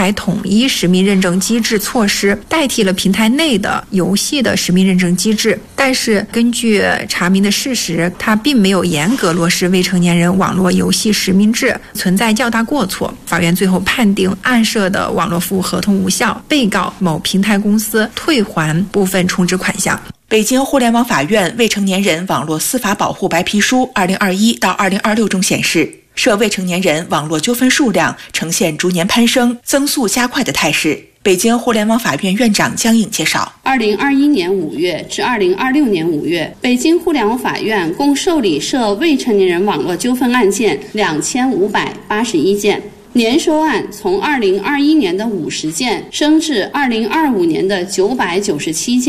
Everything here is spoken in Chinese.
台统一实名认证机制措施，代替了平台内的游戏的实名认证机制。但是根据查明的事实，它并没有严格落实未成年人网络游戏实名制，存在较大过错。法院最后判定案涉的网络服务合同无效，被告某平台公司退还部分充值款项。 北京互联网法院未成年人网络司法保护白皮书2021到2026中显示，涉未成年人网络纠纷数量呈现逐年攀升、增速加快的态势。北京互联网法院院长江颖介绍 ，2021年5月至2026年5月，北京互联网法院共受理涉未成年人网络纠纷案件2581件，年收案从2021年的50件升至2025年的997件。